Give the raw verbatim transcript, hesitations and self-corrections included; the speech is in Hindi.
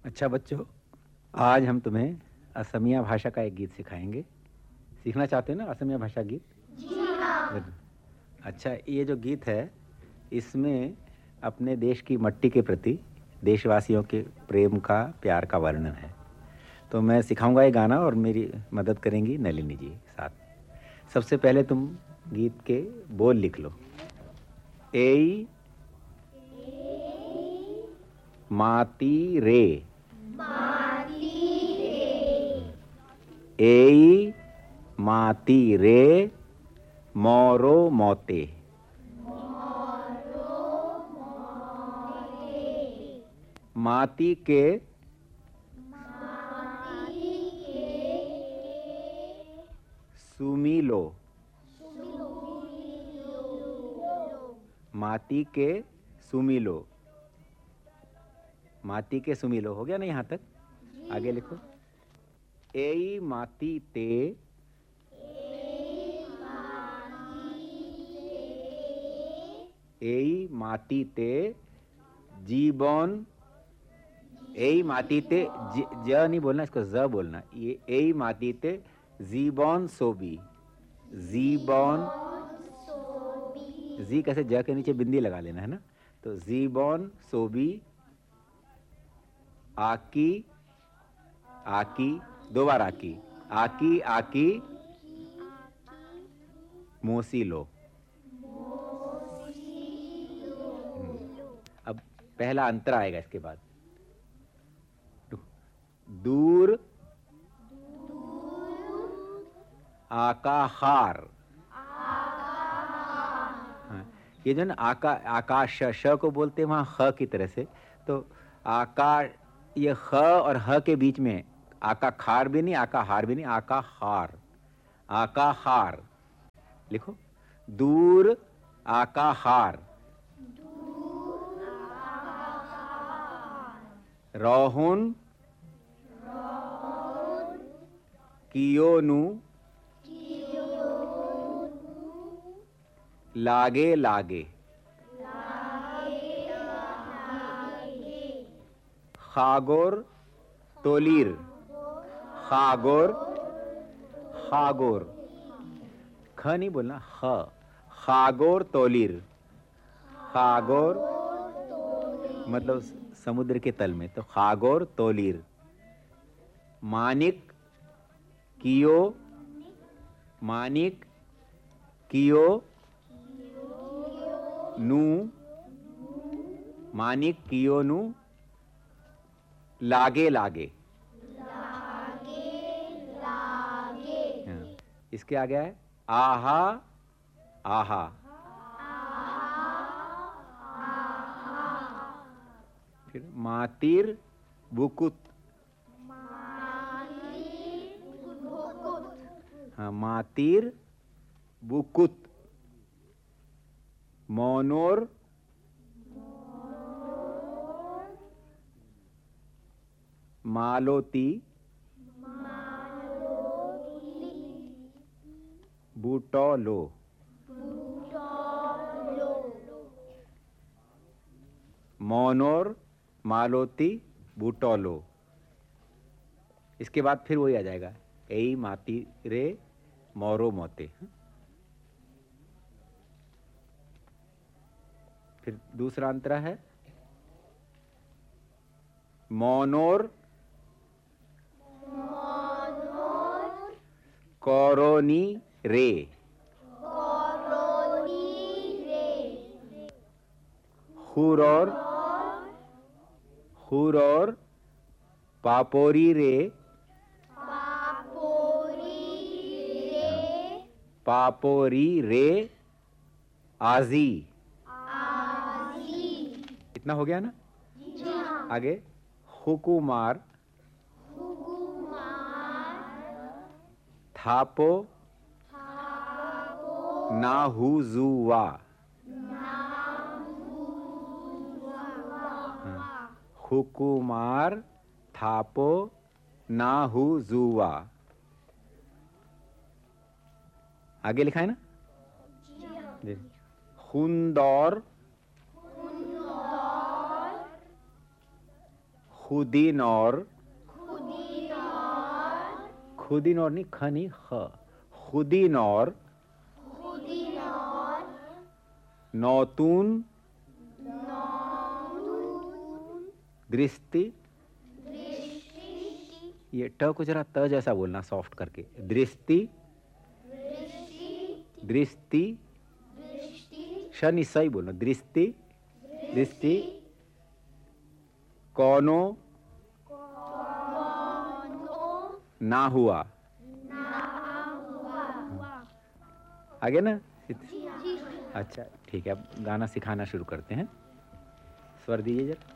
अच्छा बच्चों, आज हम तुम्हें असमिया भाषा का एक गीत सिखाएंगे। सीखना चाहते हो ना असमिया भाषा गीत? जी हाँ। अच्छा, ये जो गीत है इसमें अपने देश की मट्टी के प्रति देशवासियों के प्रेम का, प्यार का वर्णन है। तो मैं सिखाऊंगा ये गाना और मेरी मदद करेंगी नलिनी जी साथ। सबसे पहले तुम गीत के बोल लिख लो। एई माती रे, एई माती रे मोरो मोते। माती के सुमिलो, माती के सुमिलो, माती के सुमिलो। हो गया ना यहाँ तक? आगे लिखो। एई माती ते, एई माती ते जीवन, एई माती ते ज, ज नहीं बोलना, इसको ज बोलना। ये एई माती ते जीवन सोबी, जीवन, जी कैसे, ज के नीचे बिंदी लगा लेना है ना। तो जीवन सोबी आकी, आकी, दो बार आकी, आकी आकी मोसीलो। अब पहला अंतर आएगा इसके बाद। दूर आकाहार, हाँ, ये जो ना आका, आकाश श को बोलते हैं वहाँ ख की तरह से। तो आकाश, ये ख और ह के बीच में आका खार भी नहीं, आका हार भी नहीं, आका हार, आका हार लिखो। दूर आका हार, रोहुन कियोनु लागे लागे, खागोर तोलीर, खागोर, खागोर, ख नहीं बोलना, ख, खागोर तोलीर, खागोर मतलब समुद्र के तल में, तो खागोर तोलीर। मानिक कियो, मानिक कियो नू, मानिक कियो नू लागे लागे, हाँ। इसके आगे है आहा आहा, फिर मातिर बुकुत, हाँ, मातिर बुकुत। मोनोर मालोती, बूटोलो, मोनोर मालोती बूटोलो। इसके बाद फिर वही आ जाएगा, एई माती रे मोरो मोते। फिर दूसरा अंतरा है मोनोर कोरोनी रे, हुरोर, हुरोर पापोरी रे, पापोरी रे आजी। इतना हो गया ना? आगे हुकुमार, थापो नाहुजुवा, हुकुमार थापो नाहुजुवा। आगे लिखा है ना? हुंदौर, खुदीन और, खुदीन और, खुदीन और नहीं, ख नहीं, ख, खुदीन और, खुदीन और, नौतून, नौतून, दृष्टि, दृष्टि, ये ट को जरा त जैसा बोलना सॉफ्ट करके, दृष्टि, दृष्टि, दृष्टि, दृष्टि, शनि सही बोलना, दृष्टि, दृष्टि, कौनो, कौनो, ना हुआ, ना हुआ। आगे ना। जी हाँ। अच्छा ठीक है, अब गाना सिखाना शुरू करते हैं। स्वर दीजिए जरा।